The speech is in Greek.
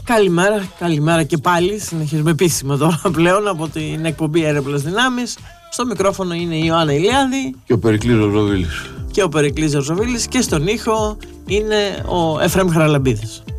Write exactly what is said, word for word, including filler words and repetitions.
Καλημέρα, καλημέρα και πάλι. Συνεχίζουμε επίσημα τώρα πλέον από την εκπομπή Έρεπλες Δυνάμεις. Στο μικρόφωνο είναι η Ιωάννα Ηλιάδη και ο Περικλής Ζορζοβίλης. Και ο Περικλής Ζορζοβίλης και στον ήχο είναι ο Εφραίμ Χαραλαμπίδης.